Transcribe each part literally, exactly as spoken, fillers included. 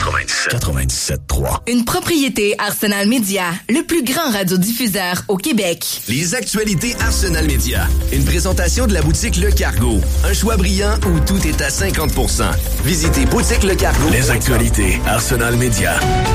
quatre-vingt-dix-sept quatre-vingt-dix-sept trois. Une propriété Arsenal Media, le plus grand radiodiffuseur au Québec. Les actualités Arsenal Media. Une présentation de la boutique Le Cargo. Un choix brillant où tout est à cinquante pour cent. Visitez boutique Le Cargo. Les actualités Arsenal Media.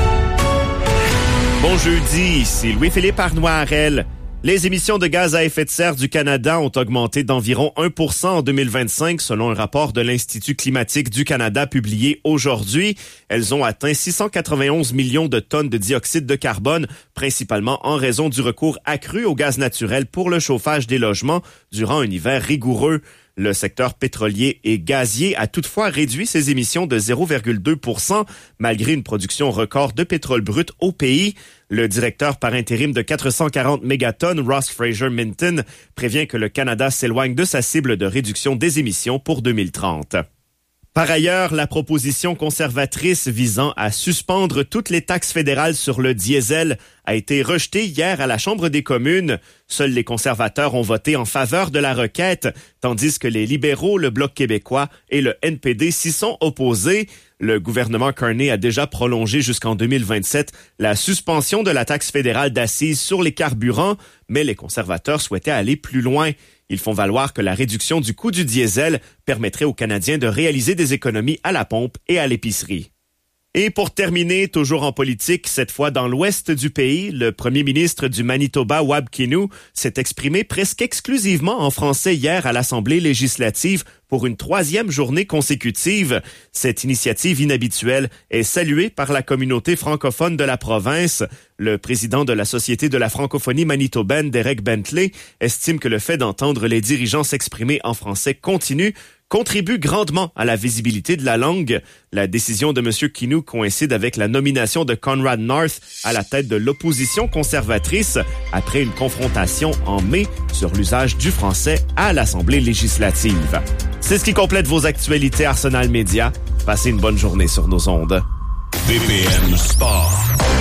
Bon jeudi, ici Louis-Philippe Arnoirel. Les émissions de gaz à effet de serre du Canada ont augmenté d'environ un pour cent en deux mille vingt-cinq selon un rapport de l'Institut climatique du Canada publié aujourd'hui. Elles ont atteint six cent quatre-vingt-onze millions de tonnes de dioxyde de carbone, principalement en raison du recours accru au gaz naturel pour le chauffage des logements durant un hiver rigoureux. Le secteur pétrolier et gazier a toutefois réduit ses émissions de zéro virgule deux pour cent malgré une production record de pétrole brut au pays. Le directeur par intérim de quatre cent quarante mégatonnes, Ross Fraser-Minton, prévient que le Canada s'éloigne de sa cible de réduction des émissions pour deux mille trente. Par ailleurs, la proposition conservatrice visant à suspendre toutes les taxes fédérales sur le diesel a été rejetée hier à la Chambre des communes. Seuls les conservateurs ont voté en faveur de la requête, tandis que les libéraux, le Bloc québécois et le N P D s'y sont opposés. Le gouvernement Carney a déjà prolongé jusqu'en deux mille vingt-sept la suspension de la taxe fédérale d'assises sur les carburants, mais les conservateurs souhaitaient aller plus loin. Ils font valoir que la réduction du coût du diesel permettrait aux Canadiens de réaliser des économies à la pompe et à l'épicerie. Et pour terminer, toujours en politique, cette fois dans l'ouest du pays, le premier ministre du Manitoba, Wab Kinew, s'est exprimé presque exclusivement en français hier à l'Assemblée législative pour une troisième journée consécutive. Cette initiative inhabituelle est saluée par la communauté francophone de la province. Le président de la Société de la francophonie manitobaine, Derek Bentley, estime que le fait d'entendre les dirigeants s'exprimer en français continu contribue grandement à la visibilité de la langue. La décision de M. Kinew coïncide avec la nomination de Conrad North à la tête de l'opposition conservatrice après une confrontation en mai sur l'usage du français à l'Assemblée législative. C'est ce qui complète vos actualités Arsenal Media. Passez une bonne journée sur nos ondes. B P M Sport.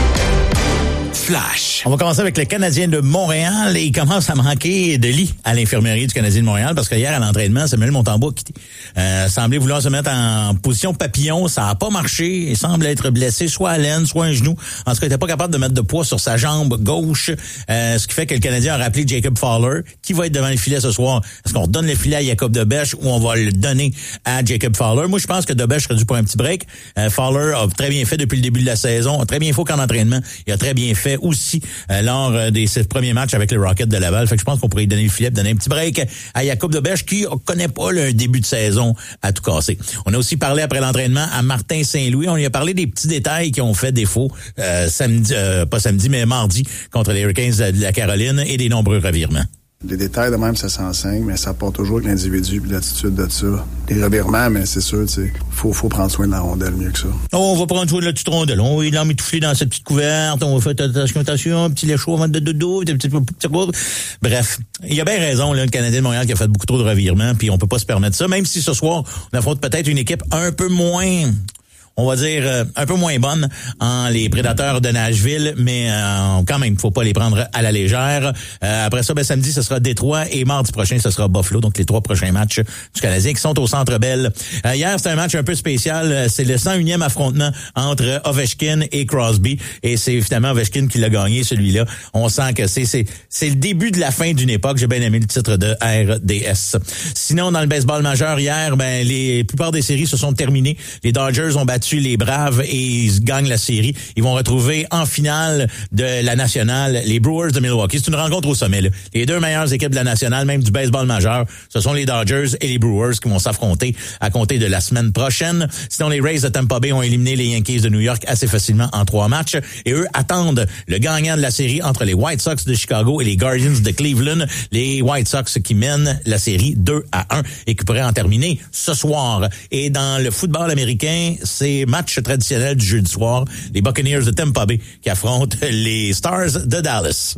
Flash. On va commencer avec le Canadien de Montréal et il commence à manquer de lits à l'infirmerie du Canadien de Montréal parce que hier à l'entraînement, Samuel Montembeault euh, semblait vouloir se mettre en position papillon. Ça n'a pas marché. Il semble être blessé soit à l'aine, soit à un genou. En tout cas, il n'était pas capable de mettre de poids sur sa jambe gauche, euh, ce qui fait que le Canadien a rappelé Jacob Fowler qui va être devant le filet ce soir. Est-ce qu'on donne le filet à Jacob Debesch ou on va le donner à Jacob Fowler? Moi, je pense que Debesch serait dû pour un petit break. Euh, Fowler a très bien fait depuis le début de la saison, a très bien fait au camp d'entraînement. Il a très bien fait aussi euh, lors euh, des ses premiers matchs avec le Rocket de Laval. Fait que je pense qu'on pourrait lui donner le filet, donner un petit break à Jacob Debesch qui connaît pas le début de saison à tout casser. On a aussi parlé après l'entraînement à Martin Saint-Louis. On lui a parlé des petits détails qui ont fait défaut euh, samedi, euh, pas samedi, mais mardi contre les Hurricanes de la Caroline et des nombreux revirements. Les détails de même, ça s'enseigne, mais ça part toujours avec l'individu et l'attitude de ça. Les revirements, mais c'est sûr, tu sais, faut, faut prendre soin de la rondelle mieux que ça. Oh, on va prendre soin de la petite rondelle. On va l'emmitoufler dans cette petite couverte. On va faire attention, attention, un petit lait chaud avant de dodo, un petit, petit coup. Bref, il y a bien raison, là, le Canadien de Montréal qui a fait beaucoup trop de revirements, puis on peut pas se permettre ça, même si ce soir, on affronte peut-être une équipe un peu moins... on va dire, euh, un peu moins bonne en les Prédateurs de Nashville, mais euh, quand même, faut pas les prendre à la légère. Euh, après ça, ben, samedi, ce sera Détroit et mardi prochain, ce sera Buffalo, donc les trois prochains matchs du Canadien qui sont au Centre Bell. Euh, hier, c'était un match un peu spécial. C'est le cent unième affrontement entre Ovechkin et Crosby, et c'est finalement Ovechkin qui l'a gagné, celui-là. On sent que c'est c'est c'est le début de la fin d'une époque. J'ai bien aimé le titre de R D S. Sinon, dans le baseball majeur, hier, ben les plupart des séries se sont terminées. Les Dodgers ont battu les Braves et ils gagnent la série. Ils vont retrouver en finale de la nationale les Brewers de Milwaukee. C'est une rencontre au sommet, là. Les deux meilleures équipes de la nationale, même du baseball majeur, ce sont les Dodgers et les Brewers qui vont s'affronter à compter de la semaine prochaine. Sinon, les Rays de Tampa Bay ont éliminé les Yankees de New York assez facilement en trois matchs et eux attendent le gagnant de la série entre les White Sox de Chicago et les Guardians de Cleveland. Les White Sox qui mènent la série deux à un et qui pourraient en terminer ce soir. Et dans le football américain, c'est match traditionnel du jeudi soir, les Buccaneers de Tampa Bay qui affrontent les Stars de Dallas.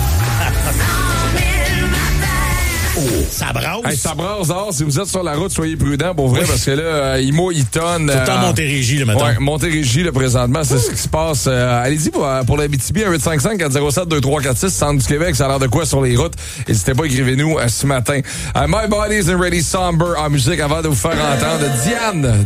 Oh, ça brasse. Hey, ça brasse dehors. Si vous êtes sur la route, soyez prudents pour vrai, oui. Parce que là, euh, il mouille, il tonne. Tout le temps euh, Montérégie, le matin. Ouais, Montérégie, là, présentement, c'est ce qui se passe. Euh, allez-y pour, pour la B T B, un huit cinq cinq quatre zéro sept deux trois quatre six, centre du Québec. Ça a l'air de quoi sur les routes? N'hésitez pas, écrivez-nous euh, ce matin. Uh, My Body's Already Somber en musique avant de vous faire entendre Diane